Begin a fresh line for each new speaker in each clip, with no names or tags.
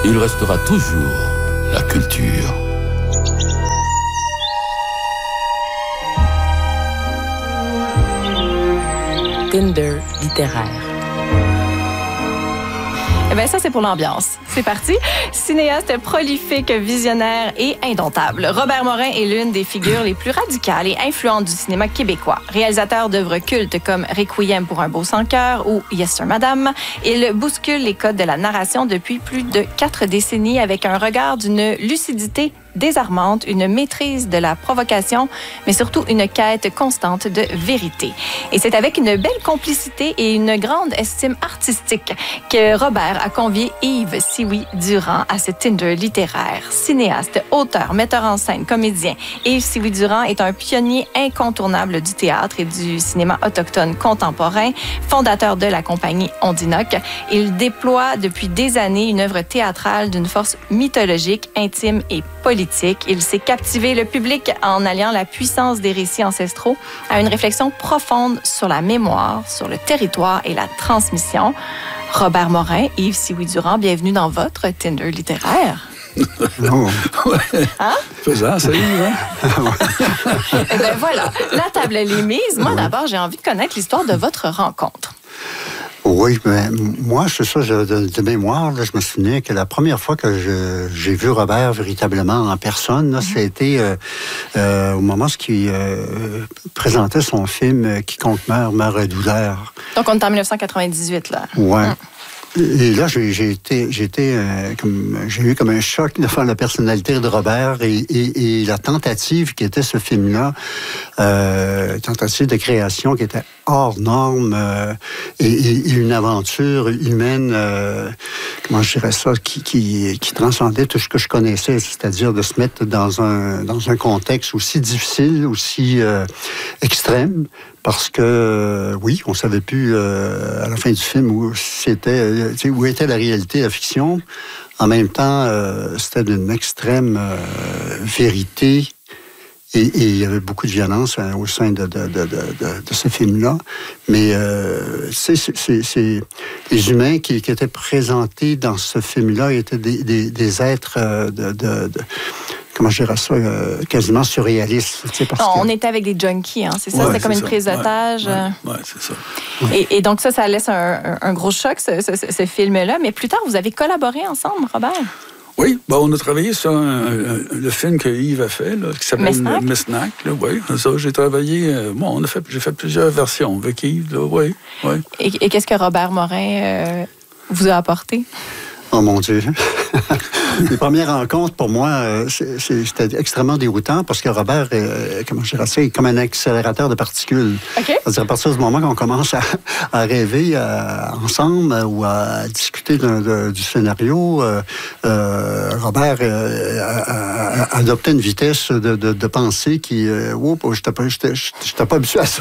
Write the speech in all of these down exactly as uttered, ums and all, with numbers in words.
il restera toujours la culture.
Tinder littéraire.
Eh bien, ça, c'est pour l'ambiance. C'est parti. Cinéaste prolifique, visionnaire et indomptable, Robert Morin est l'une des figures les plus radicales et influentes du cinéma québécois. Réalisateur d'œuvres cultes comme Requiem pour un beau sans-cœur ou Yes Sir Madame, il bouscule les codes de la narration depuis plus de quatre décennies avec un regard d'une lucidité désarmante, une maîtrise de la provocation, mais surtout une quête constante de vérité. Et c'est avec une belle complicité et une grande estime artistique que Robert a convié Yves Sioui-Durand à ce Tinder littéraire. Cinéaste, auteur, metteur en scène, comédien, Yves Sioui-Durand est un pionnier incontournable du théâtre et du cinéma autochtone contemporain, fondateur de la compagnie Ondinoc. Il déploie depuis des années une œuvre théâtrale d'une force mythologique, intime et politique. Il sait captiver le public en alliant la puissance des récits ancestraux à une réflexion profonde sur la mémoire, sur le territoire et la transmission. Robert Morin, Yves Sioui-Durand, bienvenue dans votre Tinder littéraire.
Oh.
Hein?
Faisant, ça y est, hein?
Eh bien voilà, la table elle est mise. Moi d'abord, j'ai envie de connaître l'histoire de votre rencontre.
Oui, mais moi, c'est ça, de, de mémoire, là, je me souviens que la première fois que je, j'ai vu Robert véritablement en personne, là, mm-hmm. c'était euh, euh, au moment où il euh, présentait son film « Quiconque meurt, meurt à douleur ».
Donc, on est en dix-neuf cent quatre-vingt-dix-huit, là.
Ouais.
Mm.
Et là, j'ai, j'ai été, j'ai été euh, comme, j'ai eu comme un choc de faire la personnalité de Robert et, et, et la tentative qui était ce film-là, euh, tentative de création qui était hors norme euh, et, et une aventure humaine, euh, comment je dirais ça, qui, qui, qui transcendait tout ce que je connaissais, c'est-à-dire de se mettre dans un, dans un contexte aussi difficile, aussi euh, extrême. Parce que, euh, oui, on ne savait plus euh, à la fin du film où, c'était, euh, où était la réalité, la fiction. En même temps, euh, c'était d'une extrême euh, vérité et, et il y avait beaucoup de violence hein, au sein de, de, de, de, de ce film-là. Mais euh, c'est, c'est, c'est, les humains qui, qui étaient présentés dans ce film-là étaient des, des, des êtres euh, de... de, de comment je dirais ça, euh, quasiment surréaliste. Tu sais, parce
non,
que...
on était avec des junkies, hein, c'est ça?
Ouais,
c'était comme
c'est
une
ça.
prise d'otage.
Oui,
ouais,
ouais, c'est ça.
Et, et donc ça, ça laisse un, un, un gros choc, ce, ce, ce film-là. Mais plus tard, vous avez collaboré ensemble, Robert?
Oui, ben, on a travaillé sur un, un, le film que Yves a fait, là, qui s'appelle Mesnac. Oui, ça, j'ai travaillé. Euh, bon, on a fait, j'ai fait plusieurs versions avec Yves, là, oui. oui.
Et, et qu'est-ce que Robert Morin euh, vous a apporté?
Oh mon Dieu! Les premières rencontres, pour moi, c'est, c'est, c'était extrêmement déroutant parce que Robert, est, comment je dirais ça, est comme un accélérateur de particules.
Okay.
C'est-à-dire, à partir du moment qu'on commence à, à rêver à, ensemble ou à discuter d'un, de, du scénario, euh, euh, Robert euh, a, a adopté une vitesse de, de, de pensée qui... Euh, oups, je n'étais pas, j'étais, j'étais pas habitué à ça.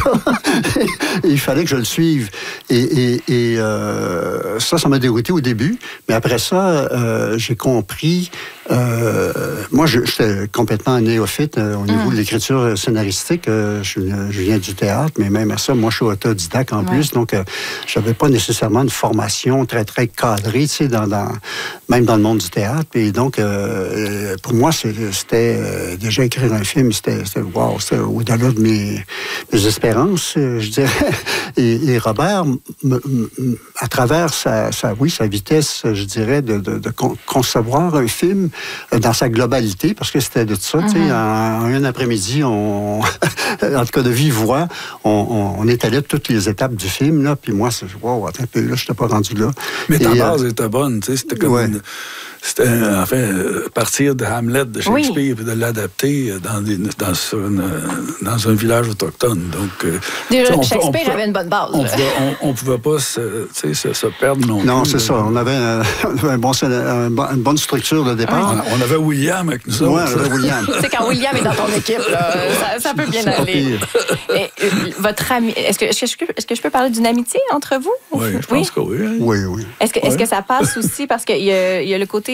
Il fallait que je le suive. Et, et, et euh, ça, ça m'a dérouté au début. Mais après ça, euh, j'ai compris Euh, moi, je, j'étais complètement néophyte euh, au niveau mmh. de l'écriture scénaristique. Euh, je, je viens du théâtre, mais même à ça, moi, je suis autodidacte en ouais. plus. Donc, euh, je n'avais pas nécessairement une formation très, très cadrée, tu sais, dans, dans, même dans le monde du théâtre. Et donc, euh, pour moi, c'était euh, déjà écrire un film, c'était, c'était, wow, c'était au-delà de mes, mes espérances, je dirais. Et, et Robert, m, m, à travers sa, sa, oui, sa vitesse, je dirais, de, de, de concevoir un film dans sa globalité, parce que c'était de ça, mm-hmm. tu sais, en, en un après-midi, on, en tout cas de vive voix, on, on, on étalait toutes les étapes du film, là, puis moi, c'est, wow, attends un peu, là, je n'étais pas rendu là.
Mais ta
Et,
base
euh,
était bonne, tu sais, c'était comme
ouais.
une... C'était, enfin, partir de Hamlet de Shakespeare et oui. de l'adapter dans, des, dans, une, dans un village autochtone. Donc,
déjà,
on,
Shakespeare
on,
avait une bonne base.
On ne pouvait pas se, se, se perdre non,
non plus. Non, c'est
là.
ça. On avait, un, un bon, une bonne structure de départ.
Oui. On, on avait William avec nous.
Oui, on avait William.
C'est quand William est dans ton équipe, là, ça, ça peut bien c'est aller. Et, euh, votre ami, est-ce que, est-ce, que je, est-ce que je peux parler d'une amitié entre vous?
Oui, je pense oui? que oui.
Oui, oui.
Est-ce que,
oui.
est-ce que ça passe aussi parce qu'il y a, il y a le côté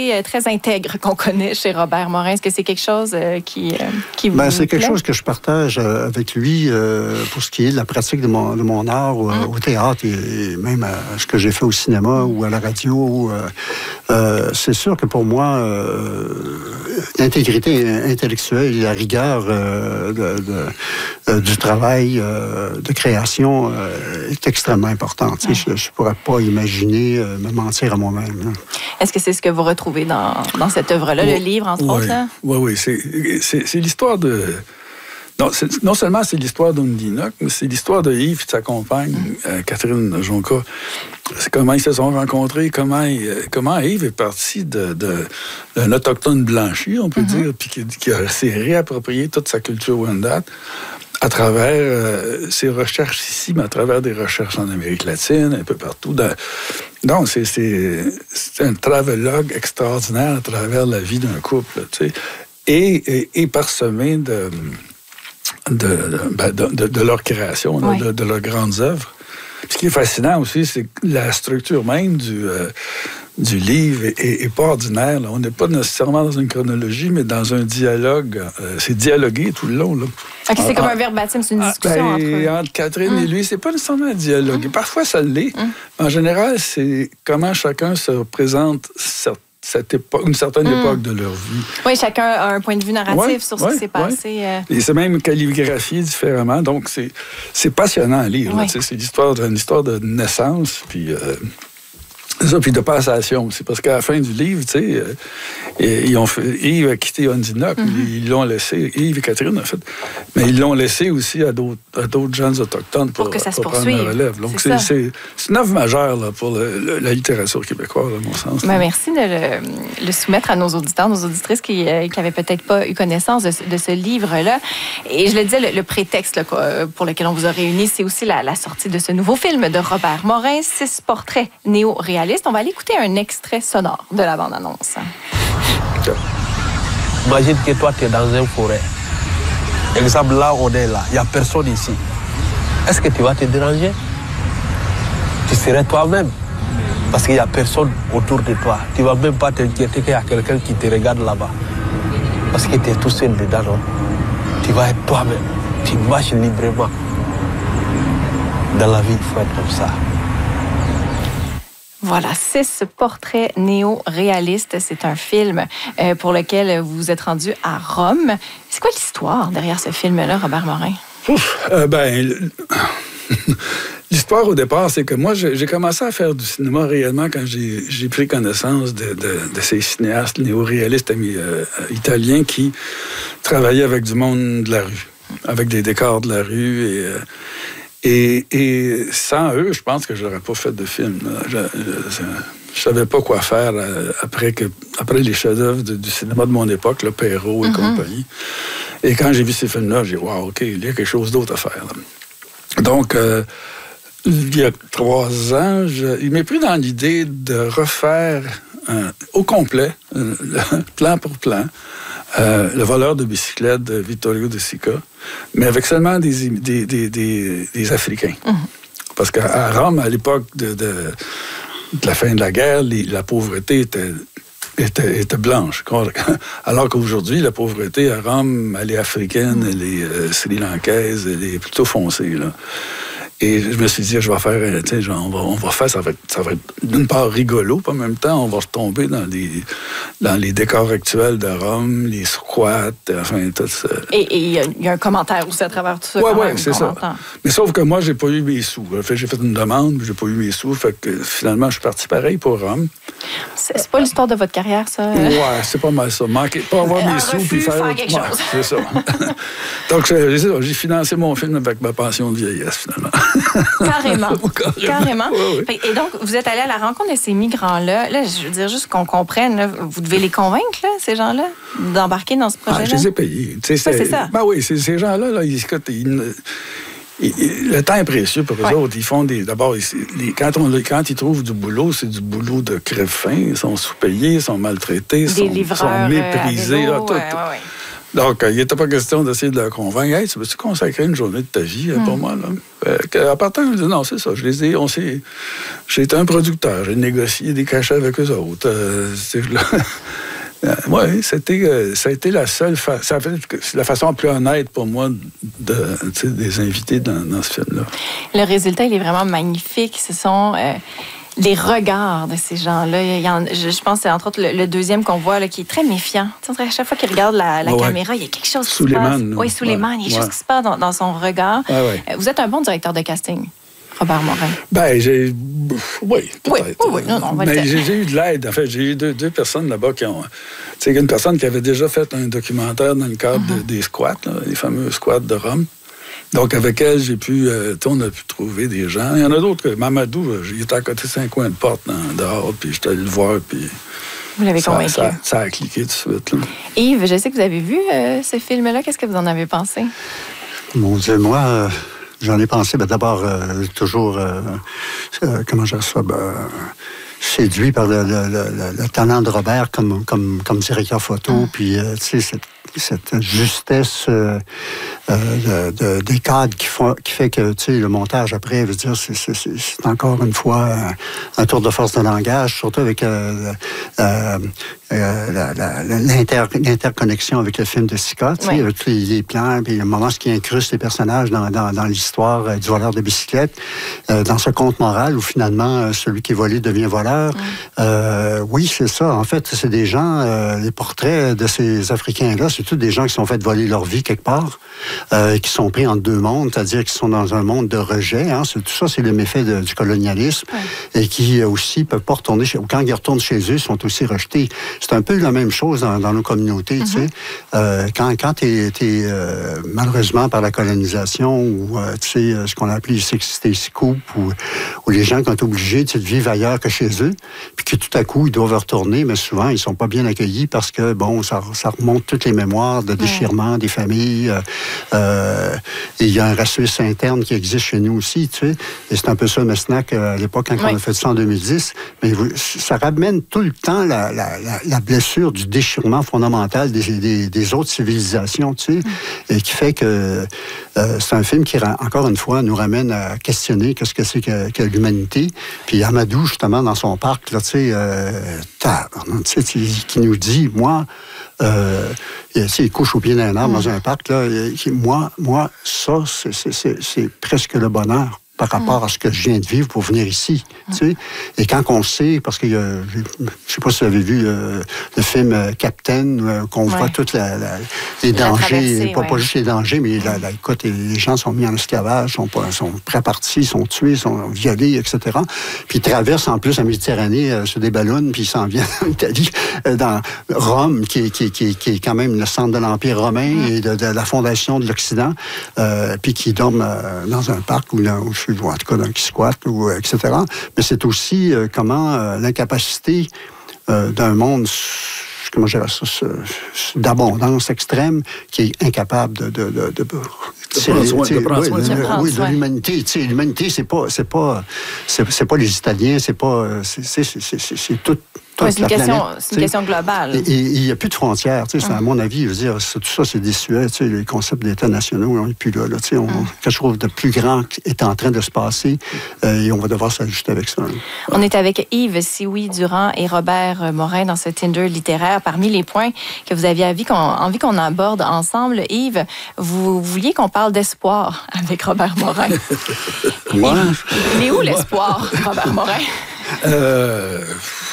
côté euh, très intègre qu'on connaît chez Robert Morin. Est-ce que c'est quelque chose euh, qui, euh, qui vous
ben, c'est quelque
plaît?
chose que je partage euh, avec lui euh, pour ce qui est de la pratique de mon, de mon art euh, mm. au théâtre et, et même à ce que j'ai fait au cinéma ou à la radio. Euh, euh, c'est sûr que pour moi, euh, l'intégrité intellectuelle et la rigueur euh, de, de, euh, du travail euh, de création euh, est extrêmement importante. Mm. Je ne pourrais pas imaginer euh, me mentir à moi-même. Là.
Est-ce que c'est ce que vous retrouvez dans, dans cette œuvre-là, oui, le livre, entre
oui,
autres? Là?
Oui, oui. C'est, c'est, c'est l'histoire de... Non, c'est, non seulement c'est l'histoire d'Undinoc, mais c'est l'histoire de Yves et de sa compagne, mm. euh, Catherine Jonca. C'est comment ils se sont rencontrés, comment, il, comment Yves est parti de, de, d'un autochtone blanchi, on peut mm-hmm. dire, puis qui, qui a, s'est réapproprié toute sa culture Wendat à travers euh, ses recherches ici, mais à travers des recherches en Amérique latine, un peu partout. Dans... Donc, c'est, c'est, c'est un travelogue extraordinaire à travers la vie d'un couple, tu sais, et, et, et parsemé de, de, de, de, de leur création, oui. de, de leurs grandes œuvres. Ce qui est fascinant aussi, c'est que la structure même du... Euh, du livre est, est pas ordinaire. Là. On n'est pas nécessairement dans une chronologie, mais dans un dialogue. Euh, c'est dialogué tout le long. Là.
Okay, c'est ah, comme un verbatim, c'est une discussion
ah, ben,
entre...
entre Catherine
mm.
et lui, c'est pas nécessairement un dialogue. Mm. Parfois, ça l'est. Mm. En général, c'est comment chacun se représente cette époque, une certaine mm. époque de leur vie.
Oui, chacun a un point de vue narratif ouais, sur ce ouais, qui s'est passé.
Ouais.
Euh...
Et c'est même calligraphié différemment. Donc, c'est, c'est passionnant à lire. Ouais. C'est l'histoire d'une histoire de naissance, puis... Euh, C'est ça, puis de passation aussi, parce qu'à la fin du livre, tu sais, euh, ils ont fait, Yves a quitté Undinoc, mm-hmm. ils l'ont laissé, Yves et Catherine, en fait, mais ils l'ont laissé aussi à d'autres, à d'autres jeunes autochtones pour,
pour que ça
pour
se
prendre
poursuive.
la relève. Donc, c'est, c'est, c'est une œuvre majeure là, pour le, le, la littérature québécoise, à mon sens.
Ben, merci de le, le soumettre à nos auditeurs, nos auditrices qui n'avaient euh, peut-être pas eu connaissance de, de ce livre-là. Et je le disais, le, le prétexte là, quoi, pour lequel on vous a réunis, c'est aussi la, la sortie de ce nouveau film de Robert Morin, six portraits néo-réalistes. On va aller écouter un extrait sonore de la bande-annonce.
Imagine que toi, tu es dans une forêt. Exemple, là, on est là. Il n'y a personne ici. Est-ce que tu vas te déranger? Tu serais toi-même. Parce qu'il n'y a personne autour de toi. Tu ne vas même pas t'inquiéter qu'il y a quelqu'un qui te regarde là-bas. Parce que tu es tout seul dedans, non? Tu vas être toi-même. Tu marches librement. Dans la vie, il faut être comme ça.
Voilà, six portraits néo-réalistes. C'est un film euh, pour lequel vous vous êtes rendu à Rome. C'est quoi l'histoire derrière ce film-là, Robert Morin?
Ouf, euh, ben, l'histoire au départ, c'est que moi, j'ai commencé à faire du cinéma réellement quand j'ai, j'ai pris connaissance de, de, de ces cinéastes néo-réalistes euh, italiens qui travaillaient avec du monde de la rue, avec des décors de la rue et... Euh, Et, et sans eux, je pense que je n'aurais pas fait de film. Je ne savais pas quoi faire après, que, après les chefs-d'œuvre du cinéma de mon époque, le Perrault et mm-hmm. compagnie. Et quand j'ai vu ces films-là, j'ai dit, wow, OK, il y a quelque chose d'autre à faire. Là. Donc, euh, il y a trois ans, je, il m'est pris dans l'idée de refaire un, au complet, un, plan pour plan, Euh, le voleur de bicyclette de Vittorio De Sica, mais avec seulement des, des, des, des, des Africains. Mm-hmm. Parce qu'à Rome, à l'époque de, de, de la fin de la guerre, les, la pauvreté était, était, était blanche. Alors qu'aujourd'hui, la pauvreté à Rome, elle est africaine, elle est euh, sri-lankaise, elle est plutôt foncée, là. Et je me suis dit, je vais faire, tu sais, on va, on va faire, ça va être, ça va être d'une part rigolo, puis en même temps, on va retomber dans les, dans les décors actuels de Rome, les squats, enfin, tout ça.
Et il y, y a un commentaire aussi à travers tout ça.
Oui, oui, c'est ça. Entend. Mais sauf que moi, j'ai pas eu mes sous. Fait, j'ai fait une demande, mais j'ai pas eu mes sous. Fait que finalement, je suis parti pareil pour Rome.
C'est, c'est pas l'histoire de votre carrière, ça?
Ouais, c'est pas mal ça. Manquer, pas avoir mes sous, puis faire...
faire quelque
ouais,
chose.
C'est ça. Donc, j'ai, j'ai financé mon film avec ma pension de vieillesse, finalement.
Carrément.
Carrément.
Carrément.
Oui, oui.
Et donc, vous êtes allé à la rencontre de ces migrants-là. Là, je veux dire, juste qu'on comprenne, là, vous devez les convaincre, là, ces gens-là, d'embarquer dans ce projet-là?
Ah, je les ai payés.
C'est, c'est ça.
Ben oui, c'est, ces gens-là, là, ils, ils, ils, le temps est précieux pour eux ouais. autres. Ils font des... D'abord, ils, les, quand, on, quand ils trouvent du boulot, c'est du boulot de crève-faim. Ils sont sous-payés, ils sont maltraités, des sont, sont méprisés.
Euh,
là, tout,
ouais, ouais, ouais.
Donc, il n'était pas question d'essayer de le convaincre. Hey, tu veux-tu consacrer une journée de ta vie mm. pour moi? Là? Euh, à partant, je dis non, c'est ça. Je les ai, on s'est, j'ai été un producteur. J'ai négocié des cachets avec eux autres. Euh, c'est, là, euh, oui, c'était, euh, ça a été la seule fa- ça a fait, c'est la façon la plus honnête pour moi de, des invités dans, dans ce film-là.
Le résultat, il est vraiment magnifique. Ce sont... Euh... les regards de ces gens-là. Il y en, je, je pense que c'est entre autres le, le deuxième qu'on voit là, qui est très méfiant. Tu sais, à chaque fois qu'il regarde la, la
ouais.
caméra, il y a quelque chose qui
Suleiman,
se passe. Oui, Suleiman, il y a quelque
ouais.
chose qui se passe dans, dans son regard.
Ouais, ouais.
Vous êtes un bon directeur de casting, Robert Morin.
Ben, j'ai... Oui, peut-être.
Oui, oui, oui. Non, non, on va
Mais
le dire.
j'ai, j'ai eu de l'aide. En fait, j'ai eu deux, deux personnes là-bas qui ont... Tu sais, une personne qui avait déjà fait un documentaire dans le cadre mm-hmm. de, des squats, là, les fameux squats de Rome. Donc, avec elle, j'ai pu, euh, on a pu trouver des gens. Il y en a d'autres que Mamadou, il était à côté de cinq coins de porte dans, dehors, puis j'étais allé le voir, puis...
Vous l'avez
ça,
convaincu.
Ça, ça a cliqué tout de suite. Là.
Yves, je sais que vous avez vu euh, ce film-là. Qu'est-ce que vous en avez pensé?
Mon Dieu, moi, euh, j'en ai pensé, ben, d'abord, euh, toujours, euh, euh, comment je dis ça, ben, séduit par le, le, le, le talent de Robert comme, comme, comme directeur photo, mm. puis, euh, tu sais, cette, cette justesse euh, euh, de, de, des cadres qui, font, qui fait que, tu sais, le montage après, veut dire, c'est, c'est, c'est encore une fois un, un tour de force de langage, surtout avec euh, euh, euh, la, la, l'inter, l'interconnexion avec le film de Scott, tu sais, oui. avec tous les, les plans, puis le moment ce qui incruste les personnages dans, dans, dans l'histoire euh, du voleur de bicyclette, euh, dans ce conte moral où finalement, euh, celui qui est volé devient voleur. Oui, euh, oui c'est ça. En fait, c'est des gens, euh, les portraits de ces Africains-là, c'est tous des gens qui sont fait voler leur vie quelque part, euh, qui sont pris entre deux mondes, c'est-à-dire qui sont dans un monde de rejet. Hein, c'est, tout ça, c'est le méfait de, du colonialisme, oui. et qui aussi ne peuvent pas retourner chez eux. Quand ils retournent chez eux, ils sont aussi rejetés. C'est un peu la même chose dans, dans nos communautés, mm-hmm. tu sais. Euh, quand quand tu es euh, malheureusement par la colonisation, ou euh, tu sais, ce qu'on a appelé les sixty coups, ou, ou les gens qui ont été obligés de vivre ailleurs que chez eux, puis que tout à coup, ils doivent retourner, mais souvent, ils sont pas bien accueillis parce que, bon, ça, ça remonte toutes les mémoires de déchirement des familles. Euh, et il y a un racisme interne qui existe chez nous aussi, tu sais. Et c'est un peu ça, Mesnac, à l'époque, quand oui. on a fait ça en deux mille dix. Mais ça ramène tout le temps la, la, la, la blessure du déchirement fondamental des, des, des autres civilisations, tu sais. Mm. Et qui fait que euh, c'est un film qui, encore une fois, nous ramène à questionner qu'est-ce que c'est que, que l'humanité. Puis Amadou, justement, dans son parc, là, tu sais, euh, tu sais, qui nous dit, moi, euh, il couche au pied d'un arbre mm. dans un parc, là, moi, moi, ça, c'est, c'est, c'est, c'est presque le bonheur par rapport mm. à ce que je viens de vivre pour venir ici. Mm. Tu sais? Et quand on sait, parce que euh, je ne sais pas si vous avez vu euh, le film euh, Captain, euh, qu'on ouais. voit tous les dangers, pas, ouais. pas juste les dangers, mais la, la, écoute, les gens sont mis en esclavage, sont, pas, sont pré-partis, sont tués, sont violés, et cetera. Puis ils traversent en plus la Méditerranée euh, sur des ballons, puis ils s'en viennent en Italie, euh, dans Rome, qui, qui, qui, qui est quand même le centre de l'Empire romain mm. et de, de la fondation de l'Occident, euh, puis qui dorment euh, dans un parc où, là, où je ou en tout cas dans qui squattent, ou, et cetera. Mais c'est aussi euh, comment euh, l'incapacité euh, d'un monde, comment je dirais ça, d'abondance extrême, qui est incapable de... de, de, de
C'est, de soin, de prendre soin,
oui,
de,
de, oui, de l'humanité. Tu sais, l'humanité, c'est pas, c'est pas, c'est, c'est pas les Italiens, c'est pas, c'est, c'est, c'est, c'est, c'est tout.
Oui, c'est une, question, c'est une question globale.
Et il n'y a plus de frontières. Tu sais, hum. À mon avis, je veux dire, tout ça, c'est désuet. Tu sais, les concepts d'États nationaux, on n'est plus là. là tu sais, on, hum. Quelque chose de plus grand est en train de se passer euh, et on va devoir s'ajuster avec ça. Hein.
On est avec Yves Sioui-Durand et Robert Morin dans ce Tinder littéraire. Parmi les points que vous aviez envie qu'on, envie qu'on aborde ensemble, Yves, vous vouliez qu'on parle d'espoir avec Robert Morin.
Moi?
Il est où l'espoir, Robert Morin?
Euh...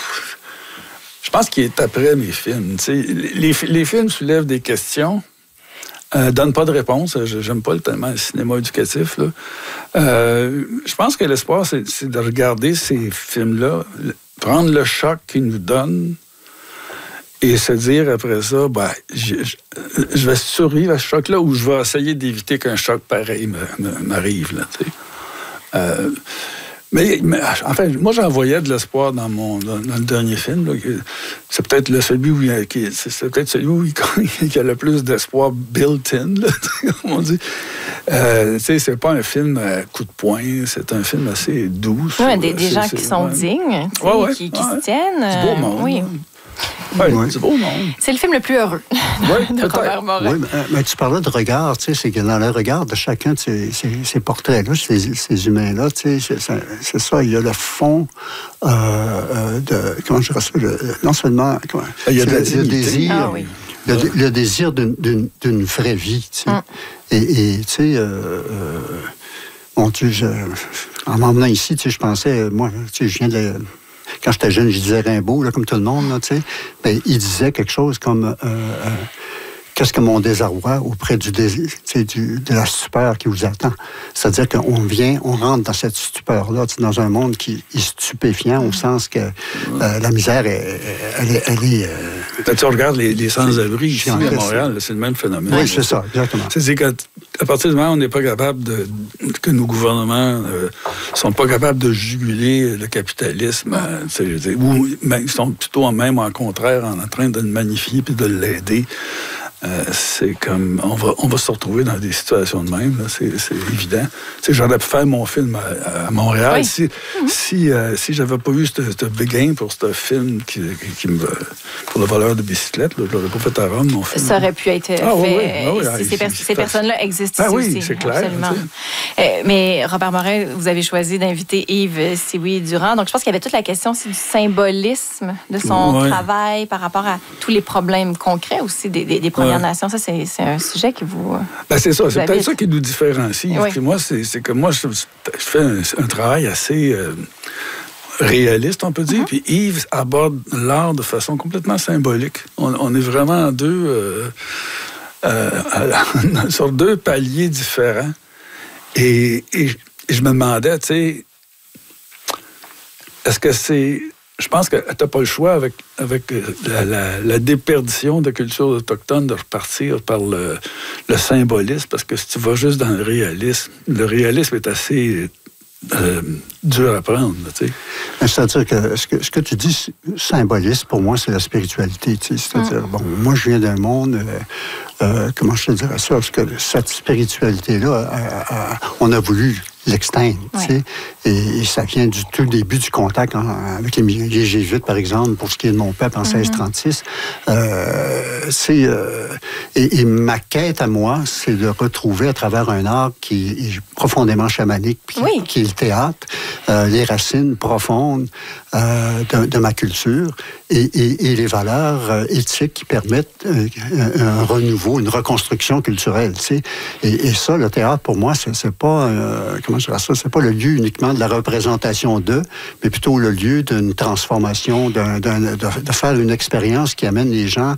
Je pense qu'il est après mes films. Les, les, les films soulèvent des questions, euh, donnent pas de réponse. J'aime pas tellement le cinéma éducatif. Là. Euh, je pense que l'espoir, c'est, c'est de regarder ces films-là, prendre le choc qu'ils nous donnent et se dire après ça, ben, je, je, je vais survivre à ce choc-là ou je vais essayer d'éviter qu'un choc pareil me, me, m'arrive. Là, euh, Mais, mais enfin, moi, j'en voyais de l'espoir dans mon dans, dans le dernier film. Là, c'est peut-être le celui où il y a, qui, c'est, c'est peut-être celui où il, il y a le plus d'espoir built-in, là, comme on dit. Euh, tu sais, c'est pas un film à coup de poing, c'est un film assez doux.
Oui, des, des gens qui sont ouais. dignes,
ouais, ouais,
qui, qui
ouais.
se tiennent.
C'est beau monde.
Oui.
Ouais,
Ouais.
c'est beau, non?
C'est le film le plus heureux
Ouais,
de
peut-être.
Robert Morin.
Oui, mais, mais tu parlais de regard, tu sais, c'est que dans le regard de chacun de ces, ces, ces portraits-là, ces, ces humains-là, tu sais, c'est, c'est ça, il y a le fond euh, euh, de, comment je dirais ça, le, non seulement, comment,
Il y a de la
le, le
dignité.
désir,
Ah oui.
le, le désir d'une, d'une, d'une vraie vie, tu sais.
Mm.
Et, et tu sais, euh, euh, mon Dieu, je, en m'emmenant ici, tu sais, je pensais, moi, tu sais, je viens de... Quand j'étais jeune, je disais Rimbaud, là, comme tout le monde, là, tu sais. Ben, il disait quelque chose comme... Euh, euh, qu'est-ce que mon désarroi auprès du, désir, du de la stupeur qui vous attend. C'est-à-dire qu'on vient, on rentre dans cette stupeur-là, dans un monde qui est stupéfiant au sens que euh, la misère, est, elle est... Elle est euh,
Quand tu regardes les, les sans-abri ici à
Gigantesque.
Montréal, c'est le même phénomène.
oui, c'est ça, exactement.
C'est qu'à à partir du moment où on n'est pas capable de... que nos gouvernements ne sont pas capables de juguler le capitalisme, euh, tu sais, je veux dire, ou ben, ils sont plutôt même en contraire en train de le magnifier puis de l'aider. Euh, c'est comme on va on va se retrouver dans des situations de même là, c'est, c'est évident. Tu sais, j'aurais pu faire mon film à, à Montréal
oui.
si mm-hmm. si euh, si j'avais pas eu ce béguin pour ce film qui, qui, qui me pour le voleur de bicyclette, là, je l'aurais pas fait à Rome mon film.
Ça aurait pu être fait.
Ah, oui, oui, ah, oui,
si
ah,
ces, per-
c'est-
ces personnes-là existent
Ah,
ici
oui,
aussi.
c'est clair,
Absolument.
tu
Euh, mais Robert Morin, vous avez choisi d'inviter Yves Sioui-Durand. Donc, je pense qu'il y avait toute la question aussi du symbolisme de son
Ouais.
travail par rapport à tous les problèmes concrets aussi des, des, des Premières
Ouais.
Nations. Ça, c'est, c'est un sujet qui vous...
Ben, c'est ça,
vous
c'est peut-être
habite.
ça qui nous différencie.
Oui.
Puis moi, c'est, c'est que moi, je, je fais un, un travail assez euh, réaliste, on peut dire.
Mm-hmm.
Puis Yves aborde l'art de façon complètement symbolique. On, on est vraiment à deux, euh, euh, à- sur deux paliers différents. Et, et je- et je me demandais, tu sais, est-ce que c'est... Je pense que tu n'as pas le choix avec, avec la, la, la déperdition de culture autochtone de repartir par le, le symbolisme, parce que si tu vas juste dans le réalisme, le réalisme est assez euh, dur à prendre, tu sais.
C'est-à-dire que ce, que ce que tu dis, symboliste, pour moi, c'est la spiritualité. Tu sais. C'est-à-dire, bon, moi, je viens d'un monde, euh, euh, comment je te dirais ça, parce que cette spiritualité-là, euh, euh, on a voulu l'exteindre,
Ouais.
tu sais, et, et ça vient du tout début du contact en- avec les, les Jésuites, par exemple, pour ce qui est de mon peuple en
Mm-hmm.
seize trente-six. Euh, c'est, euh, et, et ma quête à moi, c'est de retrouver à travers un art qui est profondément chamanique, puis
Oui.
qui est le théâtre, euh, les racines profondes euh, de, de ma culture et, et, et les valeurs euh, éthiques qui permettent euh, un, un renouveau, une reconstruction culturelle. Tu sais. Et, et ça, le théâtre, pour moi, c'est, c'est pas, euh, comment je dirais ça, c'est pas le lieu uniquement de la représentation d'eux, mais plutôt le lieu d'une transformation, d'un, d'un, de, de faire une expérience qui amène les gens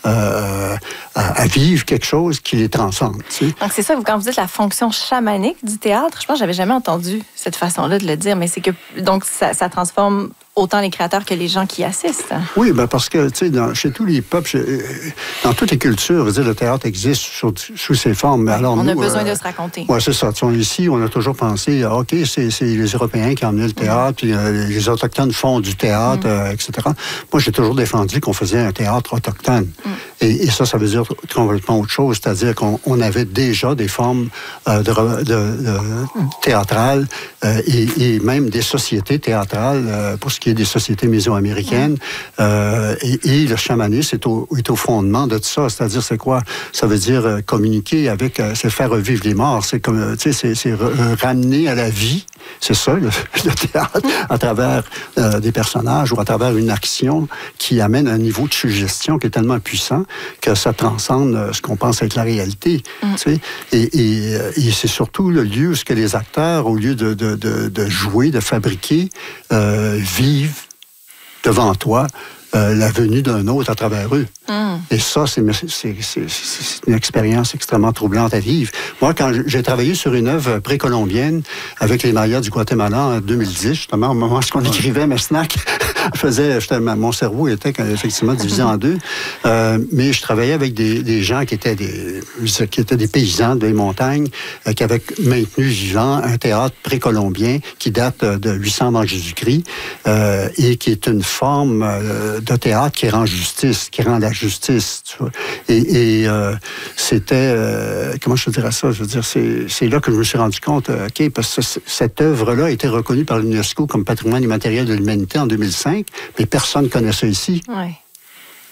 euh, à, à vivre quelque chose qui les transcende. Tu sais.
Donc, c'est ça, vous- quand vous dites la fonction chamanique du théâtre, je pense que j'avais jamais entendu cette façon-là de le dire, mais c'est que, donc, ça, ça transforme autant les créateurs que les gens qui y assistent.
Oui, ben parce que, tu sais, dans- chez tous les peuples, chez- euh, dans toutes les cultures, je veux dire, le théâtre existe sous, sous ses formes. Mais alors,
On a
nous,
besoin
euh,
de se raconter.
Oui, c'est ça. Tu vois, ici, on a toujours pensé, ah, OK, c'est, c'est les Européens qui ont amené le théâtre, puis euh, les Autochtones font du théâtre, euh, et cetera. Moi, j'ai toujours défendu qu'on faisait un théâtre autochtone. Et, et ça, ça veut dire complètement autre chose, c'est-à-dire qu'on on avait déjà des formes euh, de, re- de, de théâtrales euh, et, et même des sociétés théâtrales, euh, pour ce qui est des sociétés mésoaméricaines. Euh, et, et le chamanisme est au, est au fondement de tout ça. C'est-à-dire, c'est quoi? Ça veut dire euh, communiquer avec, euh, c'est faire revivre les morts. C'est comme, euh, tu sais, c'est, c'est re- euh, ramener à la vie. C'est ça, le, le théâtre, à travers euh, des personnages ou à travers une action qui amène un niveau de suggestion qui est tellement puissant que ça transcende euh, ce qu'on pense être la réalité. Tu sais. Et, et, euh, et c'est surtout le lieu où ce que les acteurs, au lieu de, de, de, de jouer, de fabriquer, euh, vivent devant toi euh, la venue d'un autre à travers eux.
Mm.
Et ça, c'est, c'est, c'est, c'est une expérience extrêmement troublante à vivre. Moi, quand j'ai travaillé sur une œuvre précolombienne avec les Mayas du Guatemala en deux mille dix, justement, au moment où on écrivait Mesnac, faisait, mon cerveau était effectivement divisé en deux. Euh, mais je travaillais avec des, des gens qui étaient des, qui étaient des paysans des montagnes, euh, qui avaient maintenu vivant un théâtre précolombien qui date de huit cents avant Jésus-Christ euh, et qui est une forme euh, de théâtre qui rend justice, qui rend la justice. Tu vois. Et, et euh, c'était, euh, comment je te dirais ça? Je veux dire, c'est, c'est là que je me suis rendu compte, euh, OK, parce que cette œuvre-là a été reconnue par l'UNESCO comme patrimoine immatériel de l'humanité en deux mille cinq, mais personne ne connaît ça ici.
Ouais.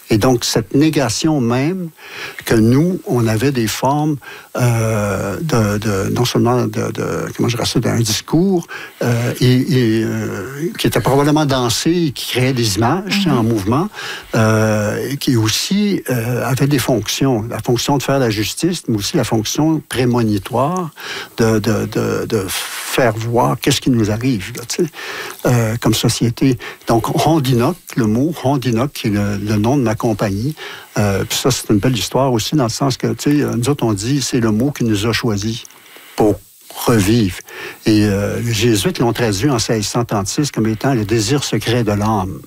Et donc, cette négation même que nous, on avait des formes euh, de, de, non seulement de, de comment je dirais ça, d'un discours euh, et, et euh, qui était probablement dansé et qui créait des images mm-hmm. en mouvement, euh, et qui aussi euh, avait des fonctions. La fonction de faire la justice, mais aussi la fonction prémonitoire de, de, de, de faire voir qu'est-ce qui nous arrive, là, tu sais, euh, comme société. Donc, Rondinoc, le mot Rondinoc, qui est le, le nom de ma compagnie, euh, puis ça, c'est une belle histoire aussi, dans le sens que, tu sais, nous autres, on dit, c'est le mot qui nous a choisis pour revivre. Et euh, les Jésuites l'ont traduit en seize cent trente-six comme étant le désir secret de l'âme.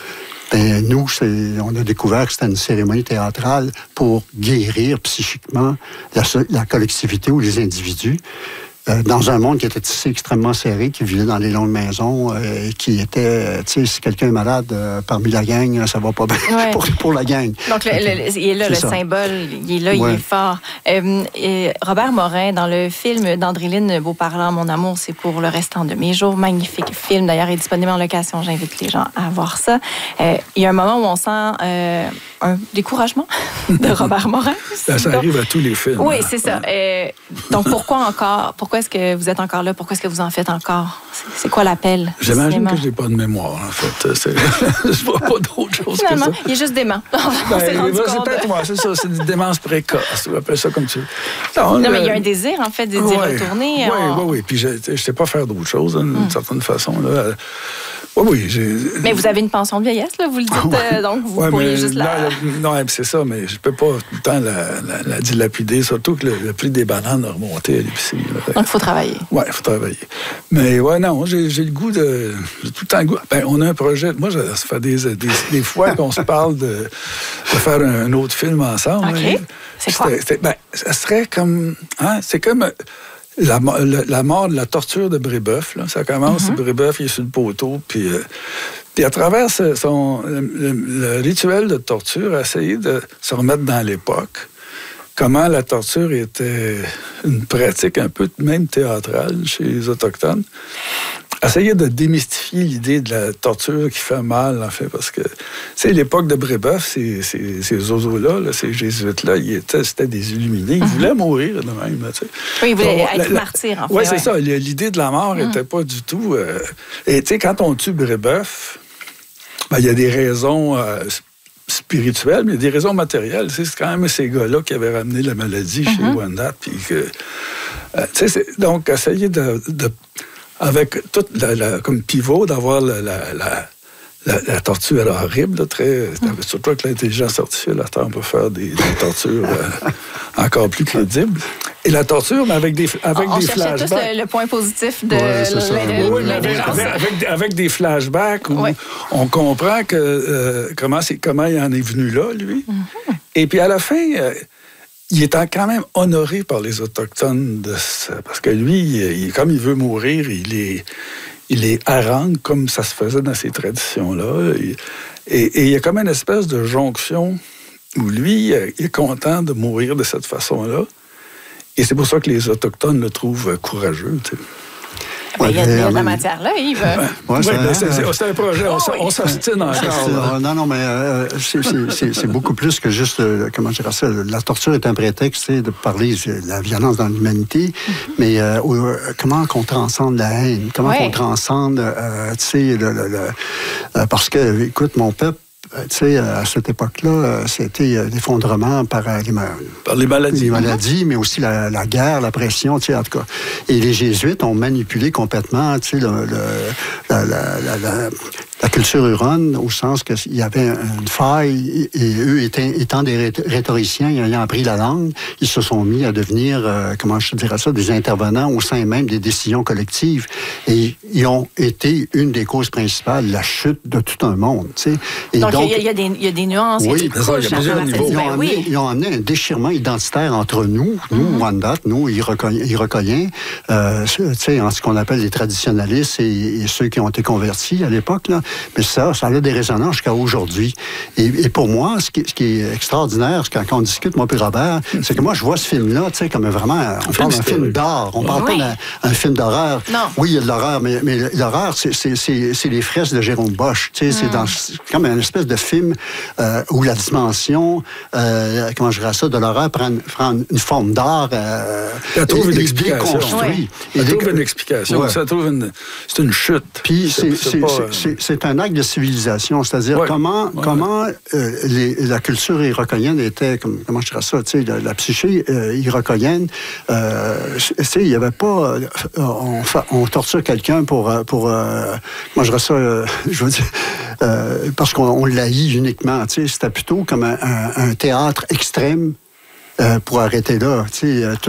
Ben, nous, c'est, on a découvert que c'était une cérémonie théâtrale pour guérir psychiquement la, la collectivité ou les individus. Euh, dans un monde qui était tissé extrêmement serré, qui vivait dans les longues maisons, euh, qui était, tu sais, si quelqu'un est malade euh, parmi la gang, ça va pas bien ouais. pour, pour la gang.
Donc, le, le, il est là, c'est le ça. symbole, il est là, ouais. il est fort. Euh, et Robert Morin, dans le film d'Andréline Beauparlant, Mon amour, c'est pour le restant de mes jours, magnifique film, d'ailleurs, est disponible en location, j'invite les gens à voir ça. Euh, il y a un moment où on sent euh, un découragement de Robert Morin.
Ça, ça arrive à tous les films.
Oui, c'est ça. Euh, donc, pourquoi encore, pourquoi est-ce que vous êtes encore là? Pourquoi est-ce que vous en faites encore? C'est, c'est quoi l'appel?
J'imagine que je n'ai pas de mémoire, en fait. C'est, je vois pas d'autre chose
Finalement,
que ça.
il est juste dément.
Ben, c'est peut-être moi, c'est ça. C'est une démence précoce. On appelle ça comme tu veux.
Non, non mais il y a un désir, en fait, d'y ouais, retourner.
Oui,
on...
oui, oui. Puis je ne sais pas faire d'autre chose, d'une hum. certaine façon. Là. Oui, oui. J'ai...
Mais vous avez une pension de vieillesse, là, vous le dites, euh, donc vous
ouais,
pourriez juste
là,
la...
Non, c'est ça, mais je ne peux pas tout le temps la, la, la dilapider, surtout que le, le prix des bananes a remonté à l'épicerie. Là.
Donc, il faut travailler.
Oui, il faut travailler. Mais ouais, non, j'ai, j'ai le goût de... J'ai tout le temps le goût... Ben, on a un projet... Moi, ça fait des, des, des fois qu'on se parle de, de faire un autre film ensemble.
OK.
Hein.
C'est quoi?
C'était, c'était, ben, ça serait comme... Hein, c'est comme... La, la, la mort de la torture de Brébeuf, là. Ça commence, mm-hmm. Brébeuf, il est sur le poteau, puis, euh, puis à travers ce, son, le, le, le rituel de torture, essayer de se remettre dans l'époque, comment la torture était une pratique un peu même théâtrale chez les Autochtones. Essayer de démystifier l'idée de la torture qui fait mal, en fait, parce que, c'est l'époque de Brébeuf, ces, ces, ces oiseaux-là, là, ces jésuites-là, ils étaient, c'était des illuminés. Ils mm-hmm. voulaient mourir de même, tu sais.
Oui, ils voulaient
Donc,
être martyrs, en fait.
Oui,
ouais.
c'est ça. L'idée de la mort n'était mm. pas du tout... Euh... Et, tu sais, quand on tue Brébeuf, ben, il y a des raisons... Euh, spirituelles, mais il y a des raisons matérielles. C'est quand même ces gars-là qui avaient ramené la maladie mm-hmm. chez Wendat. Puis que, euh, tu sais, donc, essayer de, de avec tout la, la, comme pivot, d'avoir la, la, la, la, la torture horrible, là, très, mm. surtout avec l'intelligence artificielle, on peut faire des, des tortures euh, encore plus crédibles. Et la torture, mais avec des, avec
on
des
flashbacks. On cherchait tous le, le point positif de ouais,
l'intelligence. Avec, avec, avec des flashbacks où ouais. on comprend que, euh, comment, c'est, comment il en est venu là, lui. Mm-hmm. Et puis à la fin... Euh, il est quand même honoré par les Autochtones de ça, parce que lui, il, comme il veut mourir, il est, il est harangue comme ça se faisait dans ces traditions-là. Et, et, et il y a comme une espèce de jonction où lui, il est content de mourir de cette façon-là. Et c'est pour ça que les Autochtones le trouvent courageux, tu sais.
Ben, il y a, il y a de la matière là, Yves. Ouais,
ouais, c'est, ouais, c'est, c'est, c'est un projet, on, on s'obstine encore.
Non, non, mais euh, c'est, c'est, c'est, c'est beaucoup plus que juste, euh, comment je dirais ça, la torture est un prétexte de parler de la violence dans l'humanité, mm-hmm. mais euh, euh, comment on transcende la haine, comment ouais. on transcende, euh, tu sais, le, le, le, euh, parce que, écoute, mon peuple, tu sais, à cette époque-là, c'était l'effondrement par les,
par les maladies,
les maladies mais aussi la, la guerre, la pression, tu sais, en tout cas. Et les Jésuites ont manipulé complètement, tu sais, le, le, la, la, la, la, la culture huronne, au sens qu'il y avait une faille, et eux, étant, étant des rhétoriciens, ayant appris la langue, ils se sont mis à devenir, euh, comment je dirais ça, des intervenants au sein même des décisions collectives. Et ils ont été une des causes principales, la chute de tout un monde, tu sais. Et
donc, il y, y, y a des nuances,
oui,
il y a des couches.
Il y a plusieurs niveaux.
Ils ont, amené,
oui.
ils ont amené un déchirement identitaire entre nous, nous, mm-hmm. Wendat, nous, Iroquoiens, euh, tu sais, en ce qu'on appelle les traditionalistes et, et ceux qui ont été convertis à l'époque, là. mais ça, ça a des résonances jusqu'à aujourd'hui. Et, et pour moi, ce qui, ce qui est extraordinaire, c'est quand, quand on discute, moi et Robert, c'est que moi, je vois ce film-là, tu sais, comme vraiment, on parle d'un film d'art, on parle
oui.
pas d'un film d'horreur.
Non.
Oui, il y a de l'horreur, mais, mais l'horreur, c'est, c'est, c'est, c'est les fresques de Jérôme Bosch, tu sais, mm. c'est, dans, c'est comme une espèce de film euh, où la dimension, euh, comment je dirais ça, de l'horreur prend, prend une forme d'art. Euh,
ça trouve
et,
une
et
explication.
déconstruit.
Ça
et
trouve
dé...
une explication.
Ouais.
Ça trouve une... C'est une chute.
Puis c'est,
c'est,
c'est,
pas,
c'est,
euh...
c'est, c'est un acte de civilisation, c'est-à-dire ouais. comment, ouais. comment euh, les, la culture irokonienne était, comme, comment je dirais ça, tu sais, la, la psyché euh, irokonienne, euh, tu sais, il n'y avait pas, euh, on, on torture quelqu'un pour, pour euh, moi je dirais ça, euh, je veux dire, euh, parce qu'on on l'haït uniquement, tu sais, c'était plutôt comme un, un, un théâtre extrême euh, pour arrêter là, tu sais,